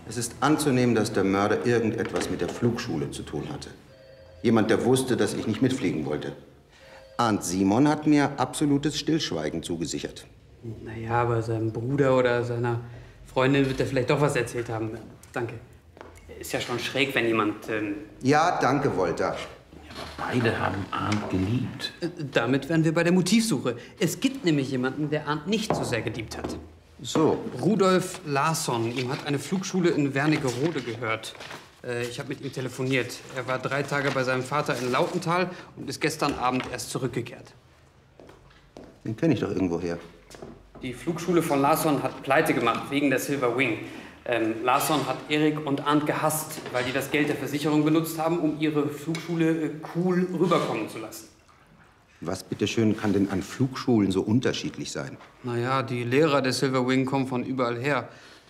Es ist anzunehmen, dass der Mörder irgendetwas mit der Flugschule zu tun hatte. Jemand, der wusste, dass ich nicht mitfliegen wollte. Arndt Simon hat mir absolutes Stillschweigen zugesichert. Naja, aber seinem Bruder oder seiner Freundin wird er vielleicht doch was erzählt haben. Danke. Ist ja schon schräg, wenn jemand... Ja, danke, Wolter. Beide haben Arndt geliebt. Damit wären wir bei der Motivsuche. Es gibt nämlich jemanden, der Arndt nicht so sehr geliebt hat. So. Rudolf Larsson. Ihm hat eine Flugschule in Wernigerode gehört. Ich habe mit ihm telefoniert. Er war 3 Tage bei seinem Vater in Lautental und ist gestern Abend erst zurückgekehrt. Den kenne ich doch irgendwoher. Die Flugschule von Larsson hat pleite gemacht wegen der Silver Wing. Larsson hat Erik und Arndt gehasst, weil die das Geld der Versicherung benutzt haben, um ihre Flugschule cool rüberkommen zu lassen. Was bitteschön kann denn an Flugschulen so unterschiedlich sein? Naja, die Lehrer der Silver Wing kommen von überall her.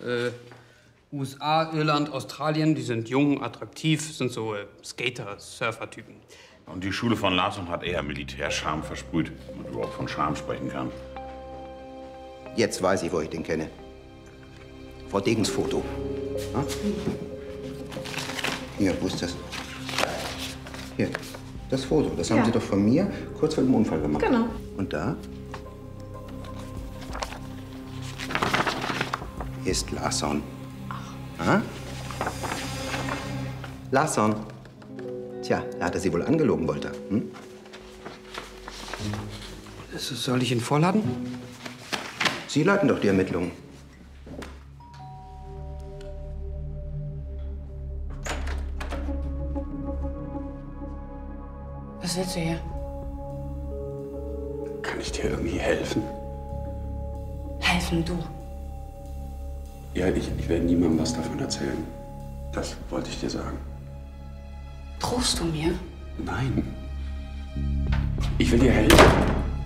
USA, Irland, Australien, die sind jung, attraktiv, sind so Skater, Surfer-Typen. Und die Schule von Larsson hat eher Militärscham versprüht, wenn man überhaupt von Scham sprechen kann. Jetzt weiß ich, wo ich den kenne. Frau Degens Foto. Ha? Hier, wo ist das? Hier, das Foto. Das haben Sie doch von mir kurz vor dem Unfall gemacht. Genau. Und da? Hier ist Larsson. Ha? Larsson. Tja, da hat er Sie wohl angelogen, Wolter. Hm? Soll ich ihn vorladen? Sie leiten doch die Ermittlungen. Was willst du hier? Kann ich dir irgendwie helfen? Helfen du. Ja, ich werde niemandem was davon erzählen. Das wollte ich dir sagen. Drohst du mir? Nein. Ich will dir helfen.